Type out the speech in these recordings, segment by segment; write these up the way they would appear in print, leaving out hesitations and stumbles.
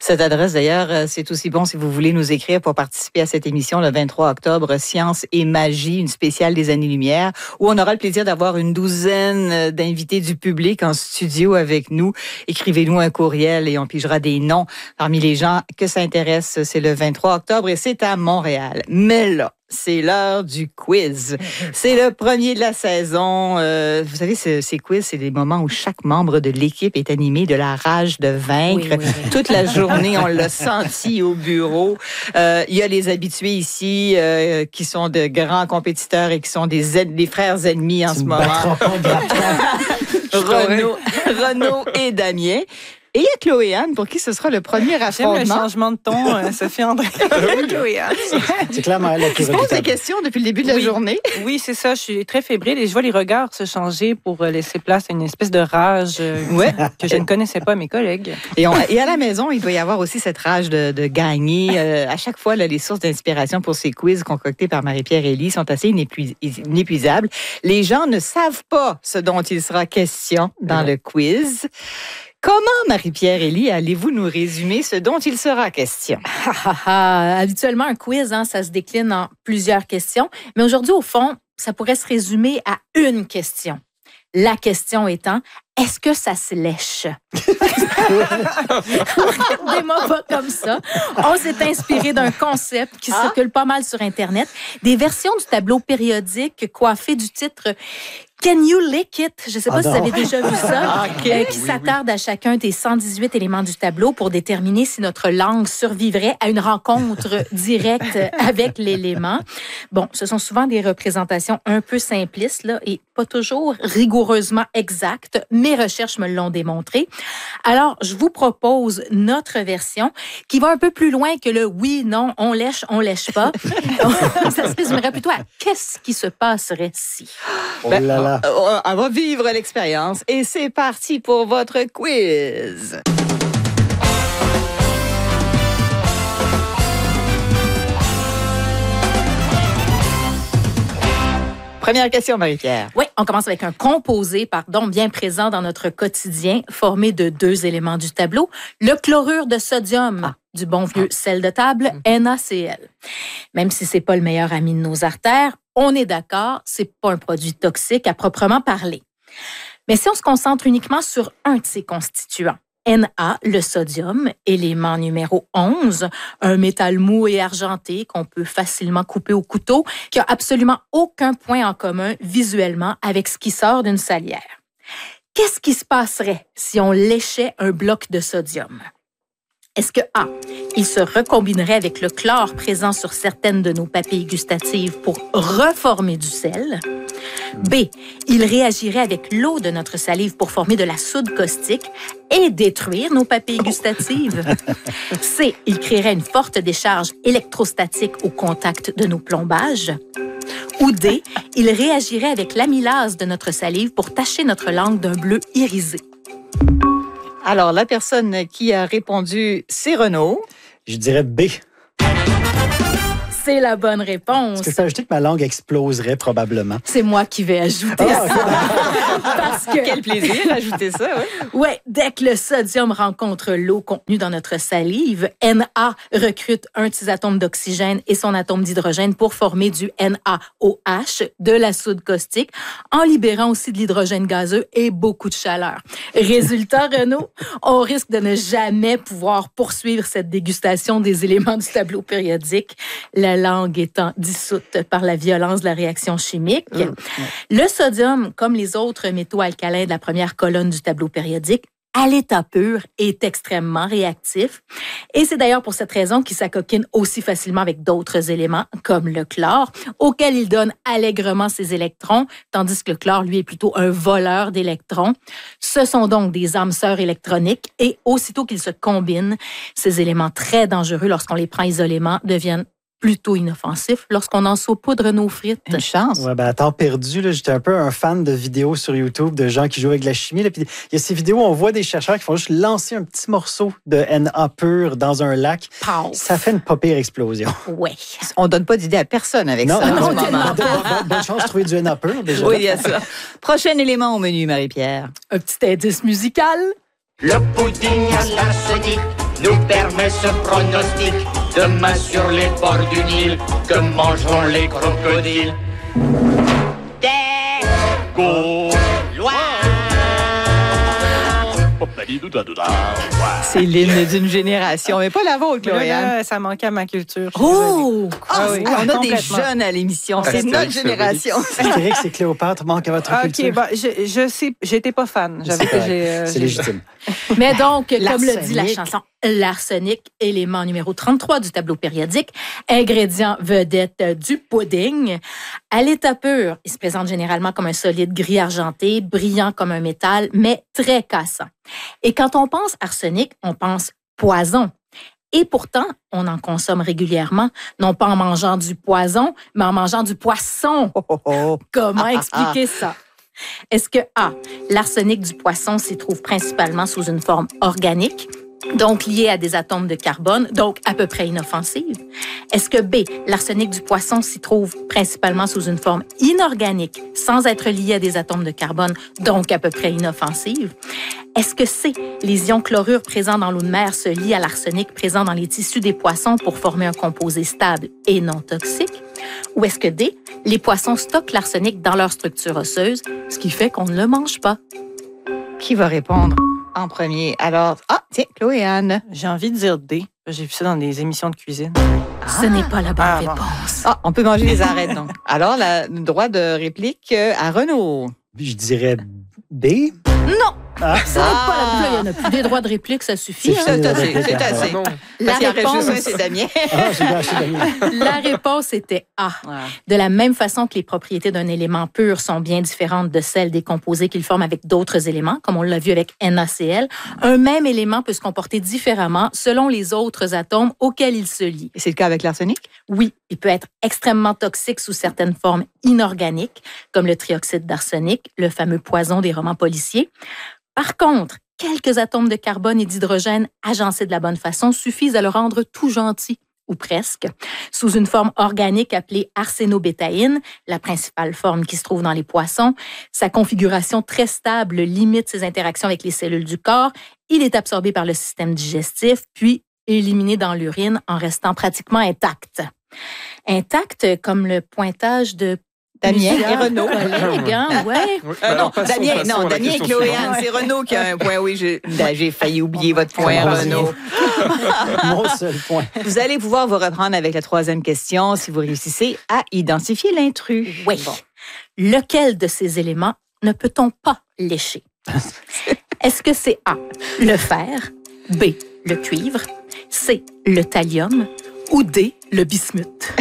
Cette adresse, d'ailleurs, c'est aussi bon si vous voulez nous écrire pour participer à cette émission le 23 octobre, Science et magie, une spéciale des années-lumière, où on aura le plaisir d'avoir une douzaine d'invités du public en studio avec nous. Écrivez-nous un courriel et on pigera des noms parmi les gens que ça intéresse. C'est le 23 octobre et c'est à Montréal. Mais là, c'est l'heure du quiz. C'est le premier de la saison. Vous savez, ces quiz, c'est des moments où chaque membre de l'équipe est animé de la rage de vaincre. Oui. Toute la journée, on l'a senti au bureau. Il y a les habitués ici qui sont de grands compétiteurs et qui sont des frères ennemis en ce moment. Renaud et Damien. Et il y a Chloé-Anne, pour qui ce sera le premier affrontement. J'aime le changement de ton, Sophie André. Chloé-Anne. C'est clairement elle qui se pose des questions depuis le début de la journée. Oui, c'est ça. Je suis très fébrile et je vois les regards se changer pour laisser place à une espèce de rage que je ne connaissais pas mes collègues. Et à la maison, il doit y avoir aussi cette rage de gagner. À chaque fois, là, les sources d'inspiration pour ces quiz concoctés par Marie-Pierre et Élie sont assez inépuisables. Les gens ne savent pas ce dont il sera question dans le quiz. Comment, Marie-Pierre Élie, allez-vous nous résumer ce dont il sera question? Habituellement, un quiz, ça se décline en plusieurs questions. Mais aujourd'hui, au fond, ça pourrait se résumer à une question. La question étant, est-ce que ça se lèche? Regardez-moi pas comme ça. On s'est inspiré d'un concept qui circule pas mal sur Internet. Des versions du tableau périodique coiffées du titre Can you lick it? Je ne sais pas si vous avez déjà vu ça. Qui s'attarde à chacun des 118 éléments du tableau pour déterminer si notre langue survivrait à une rencontre directe avec l'élément. Bon, ce sont souvent des représentations un peu simplistes là, et pas toujours rigoureusement exactes. Mes recherches me l'ont démontré. Alors, je vous propose notre version qui va un peu plus loin que le oui, non, on lèche pas. Ça se résumerait plutôt à qu'est-ce qui se passerait si. Oh là là. On va vivre l'expérience et c'est parti pour votre quiz. Première question, Marie-Pierre. Oui, on commence avec un composé, bien présent dans notre quotidien, formé de 2 éléments du tableau. Le chlorure de sodium, du bon vieux sel de table, NaCl. Même si c'est pas le meilleur ami de nos artères, on est d'accord, c'est pas un produit toxique à proprement parler. Mais si on se concentre uniquement sur un de ses constituants, Na, le sodium, élément numéro 11, un métal mou et argenté qu'on peut facilement couper au couteau, qui a absolument aucun point en commun visuellement avec ce qui sort d'une salière. Qu'est-ce qui se passerait si on léchait un bloc de sodium? Est-ce que A, il se recombinerait avec le chlore présent sur certaines de nos papilles gustatives pour reformer du sel? B, il réagirait avec l'eau de notre salive pour former de la soude caustique et détruire nos papilles gustatives? C, il créerait une forte décharge électrostatique au contact de nos plombages? Ou D, il réagirait avec l'amylase de notre salive pour tacher notre langue d'un bleu irisé? Alors, la personne qui a répondu, c'est Renaud. Je dirais B. C'est la bonne réponse. Est-ce que ça veut ajouter que ma langue exploserait probablement? C'est moi qui vais ajouter ça. Parce que... Quel plaisir d'ajouter ça, oui. Oui, dès que le sodium rencontre l'eau contenue dans notre salive, Na recrute un de ses atomes d'oxygène et son atome d'hydrogène pour former du NaOH, de la soude caustique, en libérant aussi de l'hydrogène gazeux et beaucoup de chaleur. Résultat, Renaud, on risque de ne jamais pouvoir poursuivre cette dégustation des éléments du tableau périodique. La langue étant dissoute par la violence de la réaction chimique. Le sodium, comme les autres métaux alcalins de la première colonne du tableau périodique, à l'état pur, est extrêmement réactif. Et c'est d'ailleurs pour cette raison qu'il s'acoquine aussi facilement avec d'autres éléments, comme le chlore, auquel il donne allègrement ses électrons, tandis que le chlore, lui, est plutôt un voleur d'électrons. Ce sont donc des âmes sœurs électroniques et aussitôt qu'ils se combinent, ces éléments très dangereux, lorsqu'on les prend isolément, deviennent plutôt inoffensif lorsqu'on en saupoudre nos frites. Une chance. Ouais, à temps perdu, là, j'étais un peu un fan de vidéos sur YouTube de gens qui jouent avec de la chimie. Là, puis il y a ces vidéos où on voit des chercheurs qui font juste lancer un petit morceau de Na pur dans un lac. Pow. Ça fait une pas pire explosion. Oui. On donne pas d'idée à personne avec ça. Non, bonne chance de trouver du Na pur. Déjà. Oui, il y a ça. Prochain élément au menu, Marie-Pierre. Un petit indice musical. Le pudding à la sodique, nous permet ce pronostic. Demain sur les bords du Nil, que mangeront les crocodiles? Des Gaulois. C'est l'hymne d'une génération, mais pas la vôtre, Chloé. Ça manquait à ma culture. Oh! Oui, On a des complètement. jeunes à l'émission. C'est notre génération. Astérix et Cléopâtre manquent à votre culture. OK, je sais, j'étais pas fan. J'avoue que j'ai... C'est légitime. Mais donc, comme le dit la L'arsenic. chanson, l'arsenic, élément numéro 33 du tableau périodique, ingrédient vedette du pudding. À l'état pur, il se présente généralement comme un solide gris argenté, brillant comme un métal, mais très cassant. Et quand on pense arsenic, on pense poison. Et pourtant, on en consomme régulièrement, non pas en mangeant du poison, mais en mangeant du poisson. Comment expliquer ça? Est-ce que A, l'arsenic du poisson s'y trouve principalement sous une forme organique, donc liée à des atomes de carbone, donc à peu près inoffensive? Est-ce que B, l'arsenic du poisson s'y trouve principalement sous une forme inorganique, sans être lié à des atomes de carbone, donc à peu près inoffensive? Est-ce que C, les ions chlorure présents dans l'eau de mer se lient à l'arsenic présent dans les tissus des poissons pour former un composé stable et non toxique? Ou est-ce que D, les poissons stockent l'arsenic dans leur structure osseuse, ce qui fait qu'on ne le mange pas? Qui va répondre en premier? Alors, tiens, Chloé Anne. J'ai envie de dire D. J'ai vu ça dans des émissions de cuisine. Ce n'est pas la bonne bon. réponse. On peut manger les arêtes, donc. Alors, le droit de réplique à Renaud. Je dirais B. Non! Ce n'est pas la Ah. Il y en a plus des droits de réplique, ça suffit. C'est hein? C'est assez, c'est assez. Non. Parce qu'il y en reste juste un, réponse- c'est Damien. J'ai gâché Damien. La réponse était A. De la même façon que les propriétés d'un élément pur sont bien différentes de celles des composés qu'il forme avec d'autres éléments, comme on l'a vu avec NaCl, un même élément peut se comporter différemment selon les autres atomes auxquels il se lie. Et c'est le cas avec l'arsenic? Oui, il peut être extrêmement toxique sous certaines formes inorganiques, comme le trioxyde d'arsenic, le fameux poison des romans policiers. Par contre, quelques atomes de carbone et d'hydrogène agencés de la bonne façon suffisent à le rendre tout gentil, ou presque, sous une forme organique appelée arsénobétaïne, la principale forme qui se trouve dans les poissons. Sa configuration très stable limite ses interactions avec les cellules du corps. Il est absorbé par le système digestif, puis éliminé dans l'urine en restant pratiquement intact. Intact comme le pointage de Damien plusieurs et Renaud. collègues, hein, ouais. Non, passons Damien à la et question Chloé suivante. Anne. C'est Renaud qui a un point. Oui, j'ai failli oublier votre point, Renaud. Mon seul point. Vous allez pouvoir vous reprendre avec la troisième question si vous réussissez à identifier l'intrus. Oui. Lequel de ces éléments ne peut-on pas lécher? Est-ce que c'est A, le fer, B, le cuivre, C, le thallium ou D, le bismuth?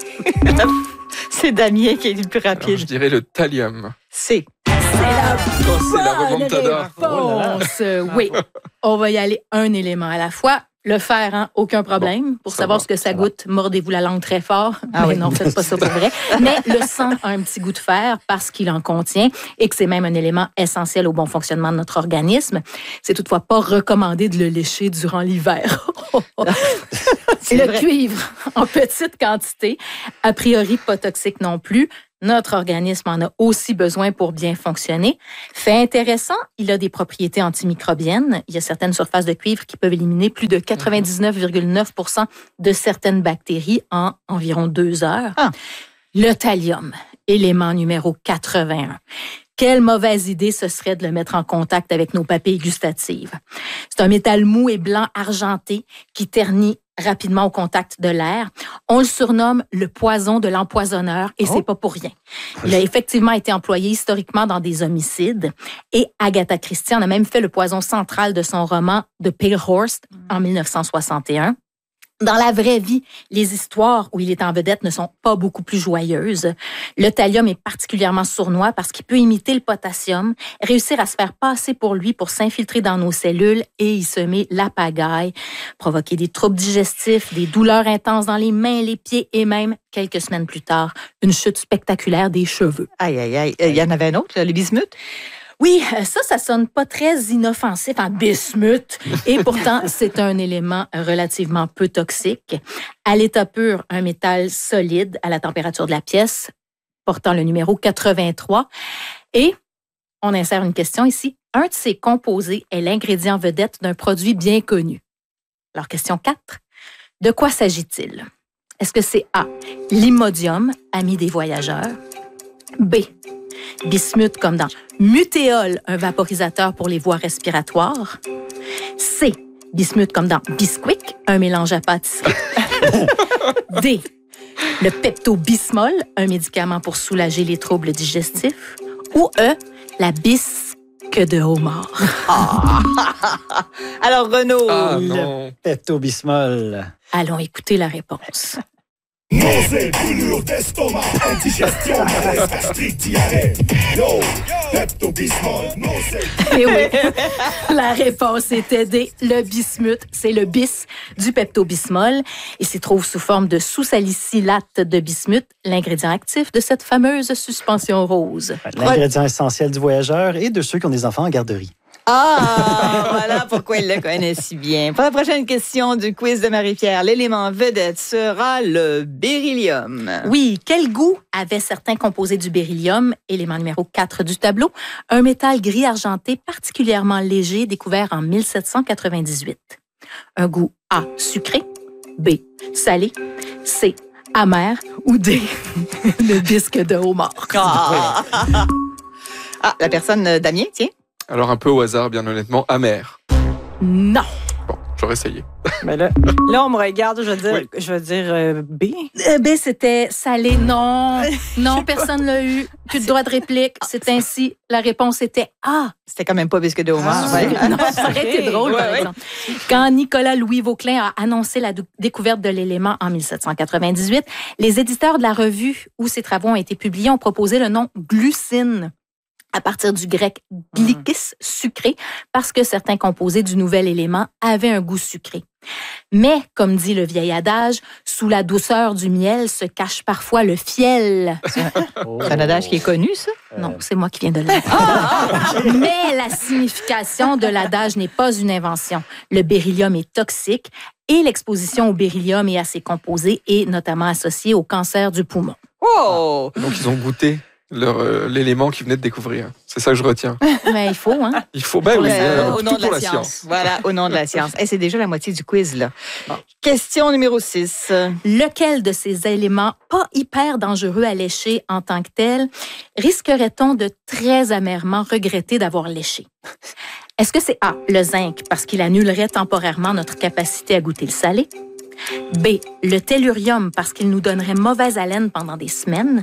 C'est Damien qui est le plus Alors, rapide. je dirais le thallium. C'est. C'est la Bonne remontada. réponse. Oui. On va y aller un élément à la fois. Le fer, hein, aucun problème. Pour ça savoir va, ce que ça goûte, mordez-vous la langue très fort. Ah Mais oui. non, faites pas ça pour vrai. Mais le sang a un petit goût de fer parce qu'il en contient et que c'est même un élément essentiel au bon fonctionnement de notre organisme. C'est toutefois pas recommandé de le lécher durant l'hiver. C'est Le vrai. cuivre, en petite quantité, a priori pas toxique non plus. Notre organisme en a aussi besoin pour bien fonctionner. Fait intéressant, il a des propriétés antimicrobiennes. Il y a certaines surfaces de cuivre qui peuvent éliminer plus de 99,9% de certaines bactéries en environ 2 heures. Ah. Le thallium, élément numéro 81. Quelle mauvaise idée ce serait de le mettre en contact avec nos papilles gustatives. C'est un métal mou et blanc argenté qui ternit rapidement au contact de l'air. On le surnomme le poison de l'empoisonneur et c'est pas pour rien. Il a effectivement été employé historiquement dans des homicides et Agatha Christie en a même fait le poison central de son roman The Pale Horse en 1961. Dans la vraie vie, les histoires où il est en vedette ne sont pas beaucoup plus joyeuses. Le thallium est particulièrement sournois parce qu'il peut imiter le potassium, réussir à se faire passer pour lui pour s'infiltrer dans nos cellules et y semer la pagaille, provoquer des troubles digestifs, des douleurs intenses dans les mains, les pieds et même, quelques semaines plus tard, une chute spectaculaire des cheveux. Aïe, aïe, aïe. Il y en avait un autre, le bismuth. Oui, ça sonne pas très inoffensif en bismuth. Et pourtant, c'est un élément relativement peu toxique. À l'état pur, un métal solide à la température de la pièce, portant le numéro 83. Et on insère une question ici. Un de ces composés est l'ingrédient vedette d'un produit bien connu. Alors, question 4. De quoi s'agit-il? Est-ce que c'est A, l'imodium, ami des voyageurs? B, bismuth comme dans mutéol, un vaporisateur pour les voies respiratoires? C, bismuth comme dans Bisquick, un mélange à pâtisserie? D, le pepto-bismol, un médicament pour soulager les troubles digestifs? Ou E, la bisque de homard? Alors, Renaud. Ah Le non. Pepto-Bismol. Allons écouter la réponse. Nausée, douleur d'estomac, indigestion, malaise, gastrique, diarrhée. Yo, Pepto-Bismol, nausée. Et oui, la réponse était D. Le bismuth, c'est le bis du pepto-bismol et s'y trouve sous forme de sous-salicylate de bismuth, l'ingrédient actif de cette fameuse suspension rose. L'ingrédient essentiel du voyageur et de ceux qui ont des enfants en garderie. Ah, voilà pourquoi il le connaît si bien. Pour la prochaine question du quiz de Marie-Pierre, l'élément vedette sera le beryllium. Oui, quel goût avaient certains composés du beryllium, élément numéro 4 du tableau, un métal gris argenté particulièrement léger découvert en 1798. Un goût A, sucré, B, salé, C, amer ou D, le bisque de homard. Ah, la personne Damien, tiens. Alors un peu au hasard, bien honnêtement, amer. Non. Bon, j'aurais essayé. Mais là, on me regarde, je veux dire B. B, c'était salé. Non, non, personne l'a eu. Plus de droit de réplique. C'est ainsi. La réponse était A. C'était quand même pas bisque de homard. Ah, ouais. Non, ça aurait été drôle, par exemple. Quand Nicolas-Louis Vauquelin a annoncé la découverte de l'élément en 1798, les éditeurs de la revue où ces travaux ont été publiés ont proposé le nom glucine à partir du grec glycis, sucré, parce que certains composés du nouvel élément avaient un goût sucré. Mais, comme dit le vieil adage, sous la douceur du miel se cache parfois le fiel. C'est un adage qui est connu, ça? Non, c'est moi qui viens de le dire. Mais la signification de l'adage n'est pas une invention. Le beryllium est toxique et l'exposition au beryllium et à ses composés est notamment associée au cancer du poumon. Oh! Donc ils ont goûté l'élément qu'ils venaient de découvrir. C'est ça que je retiens. Mais il faut, hein? Il faut, ben oui, Au nom tout de pour la science. Voilà, au nom de la science. C'est déjà la moitié du quiz, là. Bon. Question numéro 6. Lequel de ces éléments pas hyper dangereux à lécher en tant que tel risquerait-on de très amèrement regretter d'avoir léché? Est-ce que c'est A, le zinc, parce qu'il annulerait temporairement notre capacité à goûter le salé? B, le tellurium, parce qu'il nous donnerait mauvaise haleine pendant des semaines?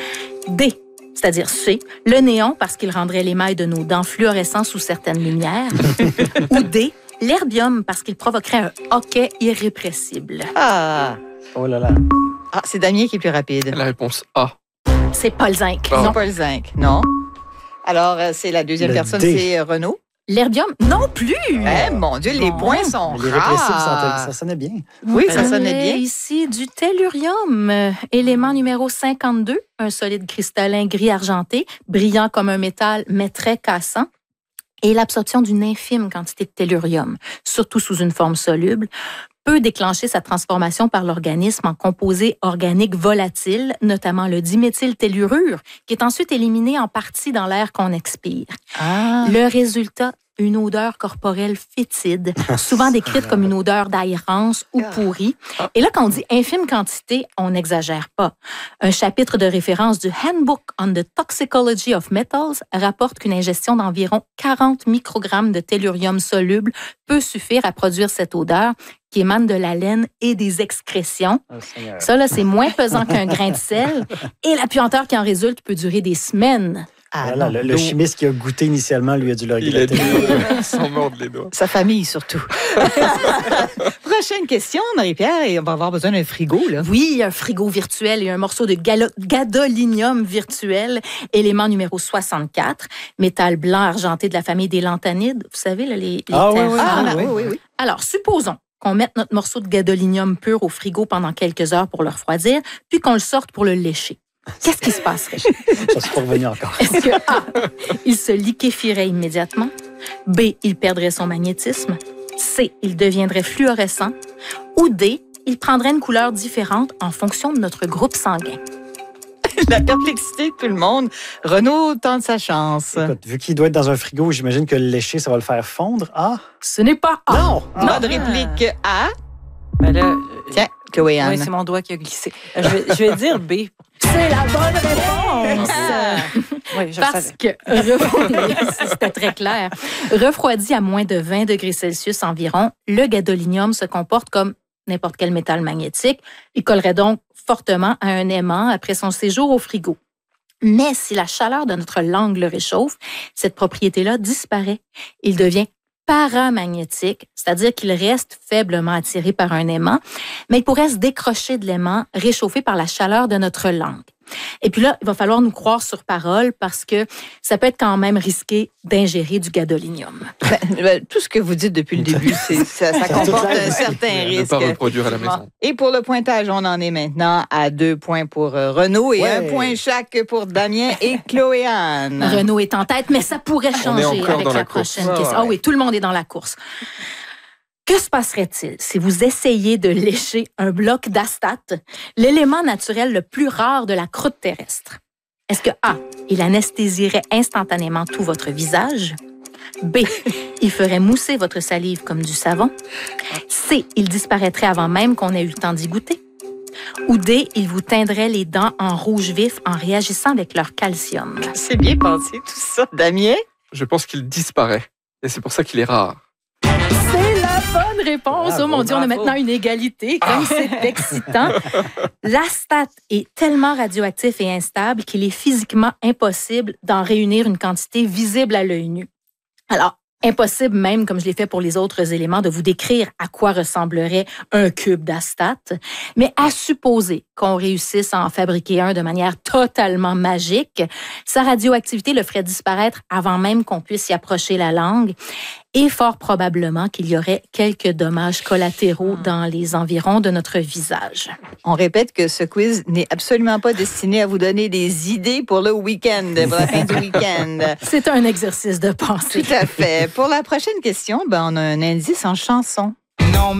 D, c'est-à-dire C, le néon, parce qu'il rendrait l'émail de nos dents fluorescents sous certaines lumières? Ou D, l'herbium, parce qu'il provoquerait un hoquet irrépressible? Ah! Oh là là. Ah, c'est Damien qui est plus rapide. La réponse A. C'est pas le zinc. Ah. Non, pas le zinc. Non. Alors, c'est la deuxième Le personne, D. c'est Renaud. L'herbium, non plus! Eh, mon Dieu, les Bon. points sont Les répressifs, rares. ça sonnait bien. Oui, ça On sonnait est bien. Ici, du tellurium, élément numéro 52, un solide cristallin gris argenté, brillant comme un métal, mais très cassant. Et l'absorption d'une infime quantité de tellurium, surtout sous une forme soluble, peut déclencher sa transformation par l'organisme en composé organique volatile, notamment le diméthyltellurure, qui est ensuite éliminé en partie dans l'air qu'on expire. Ah. Le résultat, une odeur corporelle fétide, souvent décrite comme une odeur d'aérance ou pourrie. Et là, quand on dit infime quantité, on n'exagère pas. Un chapitre de référence du Handbook on the Toxicology of Metals rapporte qu'une ingestion d'environ 40 microgrammes de tellurium soluble peut suffire à produire cette odeur qui émane de la laine et des excrétions. Oh, Seigneur. Ça, là, c'est moins pesant qu'un grain de sel. Et la puanteur qui en résulte peut durer des semaines. Ah, Voilà, non. le chimiste qui a goûté initialement, lui, a dû le Il a regretter. dit sans mordre les doigts. Sa famille, surtout. Prochaine question, Marie-Pierre, et on va avoir besoin d'un frigo, là. Oui, un frigo virtuel et un morceau de gadolinium virtuel, élément numéro 64, métal blanc argenté de la famille des lanthanides. Vous savez, là, les Ah oui, terres oui, rares. oui, oui, oui. Alors, supposons qu'on mette notre morceau de gadolinium pur au frigo pendant quelques heures pour le refroidir, puis qu'on le sorte pour le lécher. Qu'est-ce qui se passerait? Je suis pas revenu encore. Est-ce que A, il se liquéfierait immédiatement? B, il perdrait son magnétisme? C, il deviendrait fluorescent? Ou D, il prendrait une couleur différente en fonction de notre groupe sanguin? La perplexité de tout le monde. Renaud tente sa chance. Écoute, vu qu'il doit être dans un frigo, j'imagine que le lécher, ça va le faire fondre. Ah! Ce n'est pas A. Non! Pas de réplique A. Ben là, Tiens, Chloé-Anne. oui, c'est mon doigt qui a glissé. Je vais dire B. C'est la bonne réponse. Oui, je Parce savais. que, c'était très clair, refroidi à moins de 20 degrés Celsius environ, le gadolinium se comporte comme n'importe quel métal magnétique. Il collerait donc fortement à un aimant après son séjour au frigo. Mais si la chaleur de notre langue le réchauffe, cette propriété-là disparaît. Il devient paramagnétique, c'est-à-dire qu'il reste faiblement attiré par un aimant, mais il pourrait se décrocher de l'aimant réchauffé par la chaleur de notre langue. Et puis là, il va falloir nous croire sur parole parce que ça peut être quand même risqué d'ingérer du gadolinium. Tout ce que vous dites depuis le début, ça comporte un certain Ne risque. pas reproduire à la maison. Et pour le pointage, on en est maintenant à 2 points pour Renaud et 1 point chaque pour Damien et Chloé-Anne. Renaud est en tête, mais ça pourrait changer encore avec dans la la course. prochaine question. Ah oui, tout le monde est dans la course. Que se passerait-il si vous essayez de lécher un bloc d'astate, l'élément naturel le plus rare de la croûte terrestre? Est-ce que A, il anesthésierait instantanément tout votre visage? B, il ferait mousser votre salive comme du savon? C, il disparaîtrait avant même qu'on ait eu le temps d'y goûter? Ou D, il vous teindrait les dents en rouge vif en réagissant avec leur calcium? C'est bien pensé tout ça. Damien? Je pense qu'il disparaît. Et c'est pour ça qu'il est rare. C'est la bonne réponse. Bravo, Oh mon Dieu, on a bravo. maintenant une égalité. Comme c'est excitant. L'astate est tellement radioactif et instable qu'il est physiquement impossible d'en réunir une quantité visible à l'œil nu. Alors, impossible même, comme je l'ai fait pour les autres éléments, de vous décrire à quoi ressemblerait un cube d'astate, mais à supposer qu'on réussisse à en fabriquer un de manière totalement magique, sa radioactivité le ferait disparaître avant même qu'on puisse y approcher la langue et fort probablement qu'il y aurait quelques dommages collatéraux dans les environs de notre visage. On répète que ce quiz n'est absolument pas destiné à vous donner des idées pour le week-end, pour la fin du week-end. C'est un exercice de pensée. Tout à fait. Pour la prochaine question, on a un indice en chanson.